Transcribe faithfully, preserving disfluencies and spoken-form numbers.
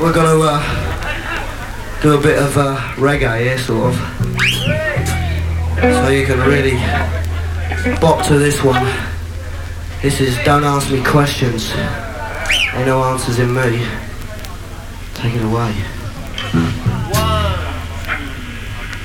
we're gonna uh, do a bit of uh, reggae here, sort of. So you can really bop to this one. This is Don't Ask Me Questions. Ain't no answers in me. Take it away.